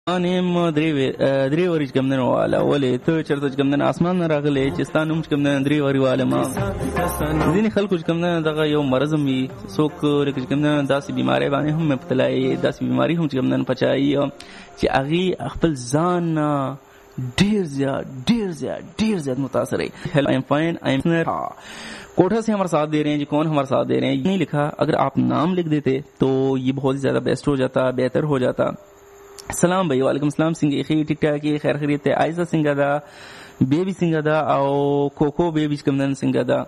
نیم درې ورځې کوم نه واله ولې ته چرته کوم نه اسمان نه راغلې چې ستانه کوم نه درې ورځې واله ما ځینې خلکو کوم نه دغه یو مرض می څوک لکه کوم نه داسې بیماری باندې هم مبتلا یي داسې بیماری هم کوم نه پچایي چې هغه خپل ځان ډیر زیاد متاثر ہے. I am fine. کوٹھا سے ہمارے ساتھ دے رہے ہیں جی. کون ہمارے ساتھ دے رہے ہیں؟ نہیں لکھا. اگر آپ نام لکھ دیتے تو یہ بہت زیادہ بیسٹ ہو جاتا, بہتر ہو جاتا. سلام بھائی. وعلیکم السلام. سنگھ خیر ٹھیک ٹھاک کی خیر خیریت ہے. عائشہ سنگھ دا, بیبی سنگھ دا او کوکو بیبی کمدن سنگھ دا,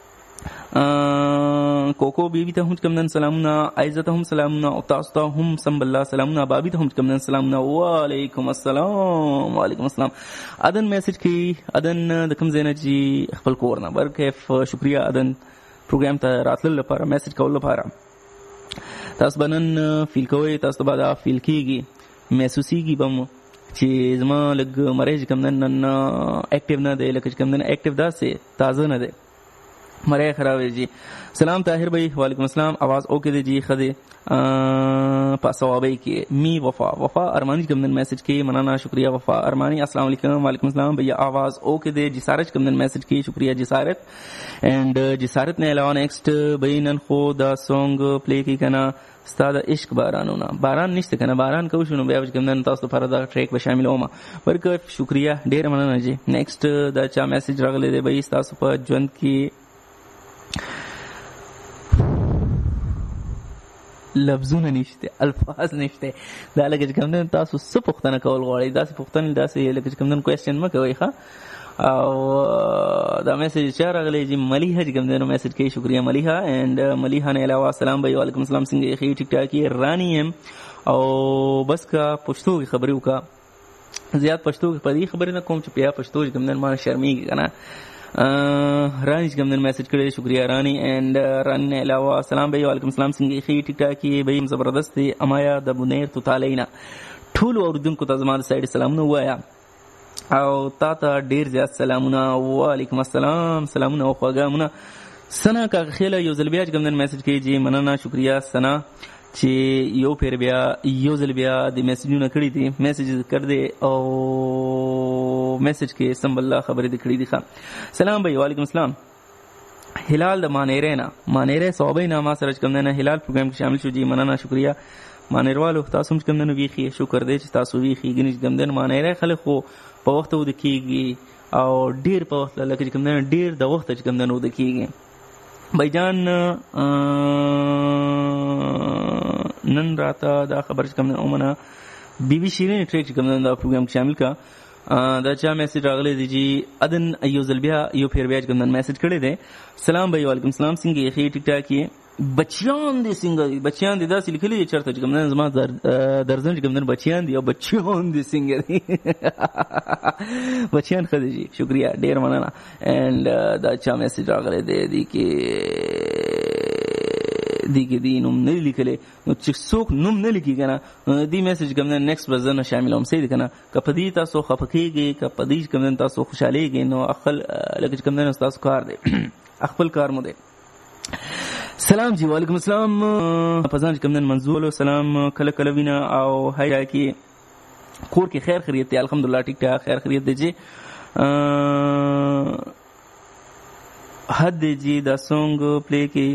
کوکو بیبی ته هم کمدن سلامونه, عائشہ ته هم سلامونه, او تاسو ته هم سم الله سلامونه, بابی ته هم کمدن سلامونه. وعلیکم السلام. وعلیکم السلام. ادن میسج کی ادن د کوم زینه جی خپل کور نه برکف شکریا ادن پروګرام ته راتلل لپاره میسج کول لپاره. تاسو بنن فیل کوئ, تاسو بعد فیل کیږي محسوسیږي بم چې زما لګ مریض کمدن نن اکټیو نه دی, لکه کمدن اکټیو دا سه تازه نه دی, مرے خراب ہے جی. سلام طاہر بھائی. وعلیکم السلام. آواز اوکے دے جی خدے پاسوابئی کی می وفا ارمانی کمدن میسج کی منانا شکریہ وفا ارمانی. السلام علیکم. وعلیکم السلام بھیا. آواز اوکے دے جسارت کمدن میسج کی شکریہ جسارت. اینڈ جسارت نے علاوہ نیکسٹ بھائی نن خو دا سانگ پلے کی کنا استاد عشق بارانونا باران نشته کنه باران کو شنو بیا کمدن تاسو لپاره دا ټریک به شامل ومه ورکه شکریہ ډیر مننه جی. نیکسٹ دا چا میسج راغلی دی بھائی تاسو په ژوند کې لفظونه نشته, الفاظ نشته, دا لکه کوم تاسو څه پوښتنه کول غواړئ داسې پوښتنه داسې لکه کوم کوېسچن مه کوئ ښه. او دا میسج چا راغلی جی ملیحه چې کوم میسج کوي شکریہ ملیحه. اینڈ ملیحه نه علاوه السلام بھائی. وعلیکم السلام. څنګه یې ټیک ټاک یې رانی یم او بس کا پښتو کی خبرې وکا زیات پښتو کی پدې خبرې نه کوم چې بیا پښتو چې کوم ما شرمېږي کنه. رانی کمدن میسج کړی شکریہ رانی. اینڈ رانی نے علاوہ السلام بھائی. وعلیکم السلام. څنګه خی ټیک ټاک کی بھائی زبردست دی. امایا د بنیر تو تعالینا ټول اوردونکو ته زما د سایډ سلامونه وایا او تا ته ډیر زیات سلامونه. وعلیکم السلام. سلامونه او خواږه. سنا کا خیله یو ځل بیا کمدن میسج کوي جی مننه شکریہ سنا چې یو پیر بیا یو ځل بیا د میسجونه کړی دي میسج کړ دې او میسج کې سم الله خبرې دې کړې دي ښه. سلام بھائی. وعلیکم السلام. هلال د مانیره صوبې نامه سره کوم نه هلال پروګرام کې شامل شو جی مننه شکریہ. مانیروالو تاسو هم کوم نه ویخي شکر دې چې تاسو ویخي ګنج کوم نه مانیره خلک خو په وخت ود کېږي او ډیر په وخت لکه کوم نه ډیر د وخت چې کوم نه ود کېږي. بھائی جان نن راته دا خبر چې کوم نه اومنه بی بی شیرین ټریک کوم نه دا پروګرام کې شامل کا. دا چا میسج راغلی دی جی ادن ایو زلبیا یو پھر بیا کوم نه میسج کړی دی. سلام بھائی. وعلیکم السلام. څنګه یې ټیک ټاک یې بچیان دي څنګه بچیان دي داسې لیکلي چرته کوم نه زما درځن کوم نه بچیان دي او بچیان دي څنګه دي بچیان خدای جی شکریہ ډیر مننه. اینڈ دا چا میسج راغلی دی دیگه دی نوم نه لیکلې نو چې څوک نوم نه لیکي کنه دی میسج کوم نه نیکسټ ورژن شامل هم سید کنه کپدی تاسو خفقېږي کپدی کوم نه تاسو خوشالېږي نو خپل لکه کوم نه تاسو کار دی خپل کار مو دی. سلام جی. وعلیکم السلام. پزان کوم نه منظور سلام کله کله وینا او هيا کی کور کې خیر خیریت دی الحمدلله ټیک ټاک خیر خیریت دی جی. حد جی دا سونګ پلی کی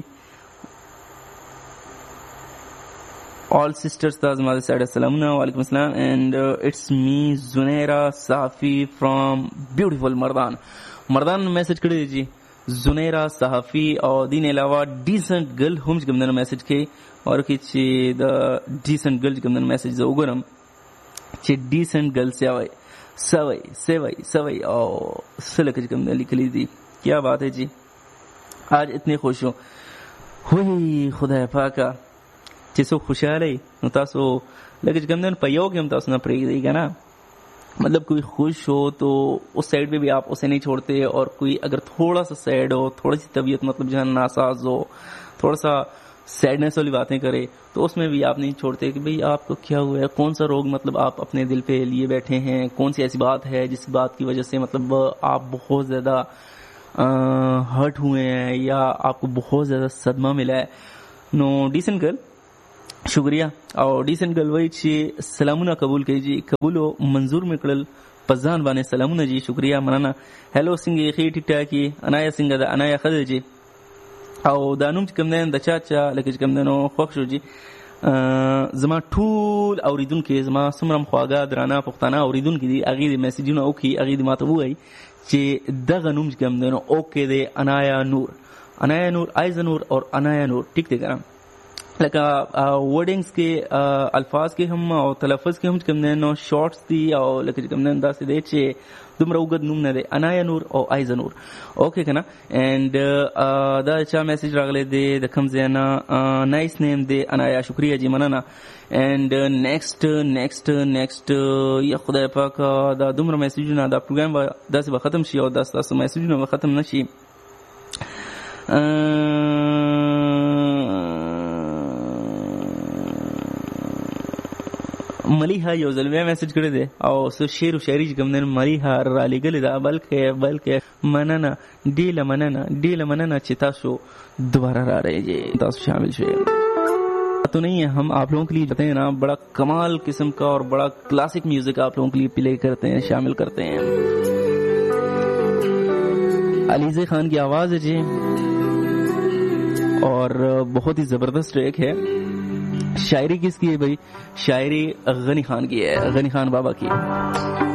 all sisters تاز ماده سایډ سلامونه. وعلیکم السلام. اینڈ اٹس می زنیرا صحافی فرام بیوټیفل مردان میسج کړی دی جی زنیرا صحافی او دین علاوه ډیسنٹ گرل هم کوم نه میسج کوي اور کی چې دا ډیسنٹ گرل کوم نه میسج زه وګورم چې ډیسنٹ گرل سوي او سلک کوم نه لیکلی دی. کیا بات ہے جی. آج اتنے خوش ہوں ہوئی خدا پاکا چې څو خوشاله نو تاسو لکه کوم نه په یو کې هم تاسو نه پریږدئ کنه مطلب کوئی خوش ہو تو اس سائڈ پہ بھی آپ اسے نہیں چھوڑتے اور کوئی اگر تھوڑا سا سیڈ ہو تھوڑی سی طبیعت مطلب جو ہے ناساز ہو تھوڑا سا سیڈنس والی باتیں کرے تو اس میں بھی آپ نہیں چھوڑتے کہ بھئی آپ کو کیا ہوا ہے کون سا روگ مطلب آپ اپنے دل پہ لیے بیٹھے ہیں کون سی ایسی بات ہے جس بات کی وجہ سے مطلب آپ بہت زیادہ ہرٹ ہوئے ہیں یا آپ کو بہت زیادہ صدمہ ملا ہے. نو ڈیسنٹ گرل शुक्रिया. او ډیسنت ګل وای چې سلامونه قبول کړئ جی, قبول او منظور میکړل پزان باندې سلامونه جی, شکریا مننه. هلو څنګه یې ټیک ټاک یې, انایا څنګه ده, انایا خدای جی. او دا نوم چې کوم دی د چا لکه چې کوم دی نو خوښ شو جی. زما ټول اوریدونکو زما څومره خواږه درانه پښتانه اوریدونکو دي, هغې د میسیجونه وکړي, هغې د ماته ووایي چې دغه نوم چې کوم دی نو اوکې دی, انایا نور, انایا نور, ایزه نور اور انایا نور, ټیک دی که لکه ورډینګز کې الفاظ کې هم او تلفظ کې هم کوم دی نو شارټس دي, او لکه چې کوم دی داسې دی چې دومره اوږد نوم نه دی, انایا نور او ایزه نور. اوکې که نه. اینډ دا چا میسیج راغلی دی د کوم ځای نه, نایس نیم دی انایا, شکریه جی مننه. اینډ نیکسټ یا خدای پاک دا دومره میسیجونه, دا پروګرام به داسې به ختم شي او دا ستاسو میسیجونه به ختم نه شي. ملیحه یو ځل بیا میسج کړی دی او څه شعر و شاعري چې کوم دی ملیحه را لېږلې ده, بلکې مننه, ډېله مننه چې تاسو دوبارہ را رہے جی, تاسو شامل شئے. تو نہیں ہے, ہم آپ لوگوں کے لیے جاتے ہیں نا بڑا کمال قسم کا اور بڑا کلاسک میوزک آپ لوگوں کے لیے پلے کرتے ہیں, شامل کرتے ہیں. علیزہ خان کی آواز ہے جی, اور بہت ہی زبردست ٹریک ہے. شاعری کس کی ہے بھائی؟ شاعری غنی خان کی ہے, غنی خان بابا کی.